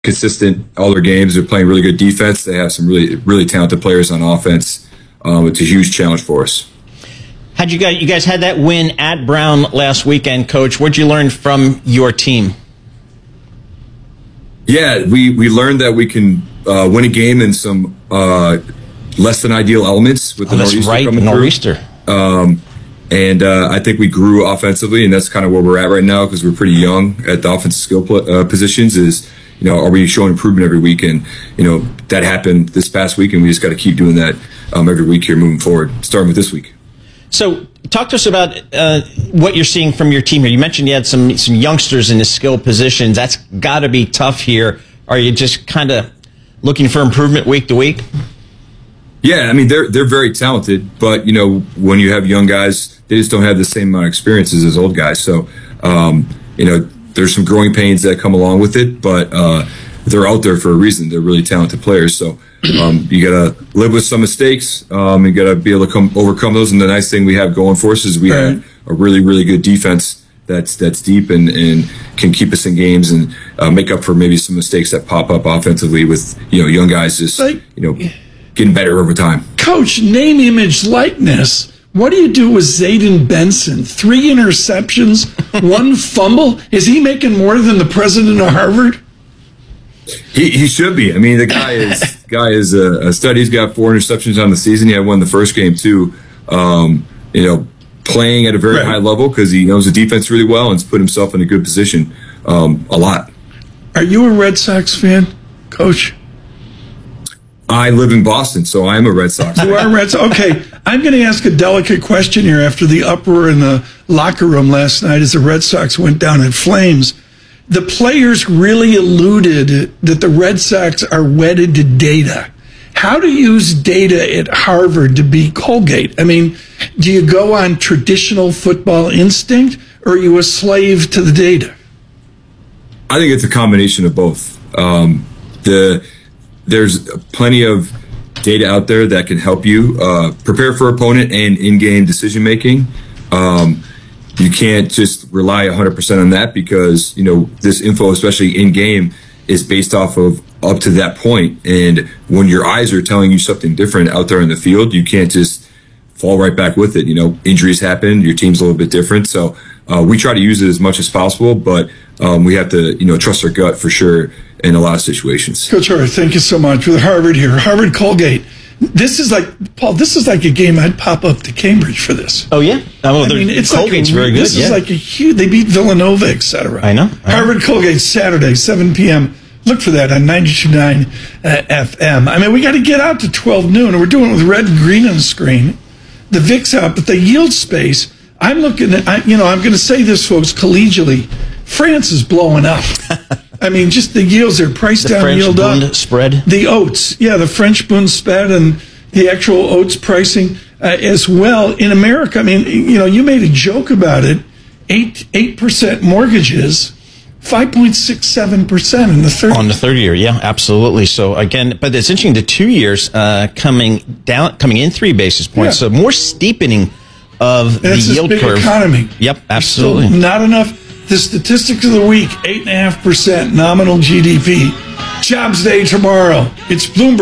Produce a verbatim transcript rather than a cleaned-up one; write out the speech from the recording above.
consistent all their games. They're playing really good defense. They have some really, really talented players on offense. Um, it's a huge challenge for us. Had you guys, you guys had that win at Brown last weekend, Coach. What'd you learn from your team? Yeah, we, we learned that we can uh, win a game in some uh, less than ideal elements with Oh, the that's Nor'easter right, coming Nor'easter. through. Um, and uh, I think we grew offensively, and that's kind of where we're at right now because we're pretty young at the offensive skill pl- uh, positions. Is you know, are we showing improvement every week? And you know that happened this past week, and we just got to keep doing that um, every week here moving forward, starting with this week. So, talk to us about uh, what you're seeing from your team here. You mentioned you had some some youngsters in the skill positions. That's got to be tough here. Are you just kind of looking for improvement week to week? Yeah, I mean they're they're very talented, but you know when you have young guys, they just don't have the same amount of experiences as old guys. So um, you know there's some growing pains that come along with it, but uh, they're out there for a reason. They're really talented players. So um, you gotta live with some mistakes. Um, you gotta be able to come overcome those. And the nice thing we have going for us is we right. have a really really good defense that's that's deep and, and can keep us in games and uh, make up for maybe some mistakes that pop up offensively with you know young guys just like, you know getting better over time. Coach, name, image, likeness. What do you do with Zayden Benson? Three interceptions, one fumble. Is he making more than the president of Harvard? He he should be. I mean, the guy is guy is a, a stud. He's got four interceptions on the season. He had one the first game too. Um, you know, playing at a very right. high level because he knows the defense really well and has put himself in a good position um, a lot. Are you a Red Sox fan, Coach? I live in Boston, so I am a Red Sox fan. You are Red Sox. Okay, I'm going to ask a delicate question here after the uproar in the locker room last night as the Red Sox went down in flames. The players really alluded that the Red Sox are wedded to data. How to use data at Harvard to beat Colgate? I mean, do you go on traditional football instinct or are you a slave to the data? I think it's a combination of both. Um, the There's plenty of data out there that can help you uh, prepare for opponent and in-game decision making. Um, you can't just rely one hundred percent on that because, you know, this info, especially in-game, is based off of up to that point. And when your eyes are telling you something different out there in the field, you can't just fall right back with it. You know, injuries happen. Your team's a little bit different. So uh, we try to use it as much as possible, but um, we have to, you know, trust our gut for sure in a lot of situations. Coach Hart, thank you so much with Harvard here. Harvard Colgate. This is like, Paul, this is like a game I'd pop up to Cambridge for this. Oh, yeah? Oh, I mean, it's Colgate's like a, very good. This yeah. is like a huge, they beat Villanova, et cetera. I know. I Harvard know. Colgate, Saturday, seven p.m. Look for that on ninety-two point nine uh, F M. I mean, we got to get out to twelve noon, and we're doing it with red and green on the screen. The V I X out, but the yield space, I'm looking at, I, you know, I'm going to say this, folks, collegially, France is blowing up. I mean, just the yields are priced The down, French yield Bund up. spread. The oats, yeah, the French Bund spread and the actual oats pricing uh, as well. In America, I mean, you know, you made a joke about it, eight, eight percent mortgages, five point six seven percent in the third. On the third year, yeah, absolutely. So again, but it's interesting, the two years uh, coming down, coming in three basis points, Yeah. so more steepening of And the it's this yield big curve. economy. Yep, Still absolutely. not enough. The statistics of the week, eight point five percent nominal G D P. Jobs day tomorrow. It's Bloomberg.